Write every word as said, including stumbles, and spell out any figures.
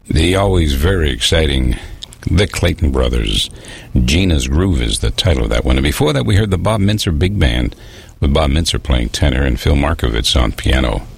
The always very exciting The Clayton Brothers. Gina's Groove is the title of that one. And before that, we heard the Bob Mintzer Big Band with Bob Mintzer playing tenor and Phil Markovitz on piano.